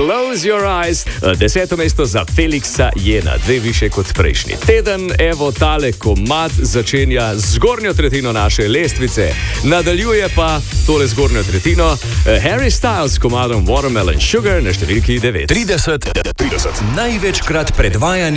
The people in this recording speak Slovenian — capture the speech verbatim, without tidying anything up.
Close Your Eyes. Deseto mesto za Felixa je na dve više kot prejšnji teden. Evo, tale komad začenja zgornjo tretjino naše lestvice. Nadaljuje pa tole zgornjo tretjino Harry Styles s komadom Watermelon Sugar na številki devet. trideset, trideset. Največkrat predvajan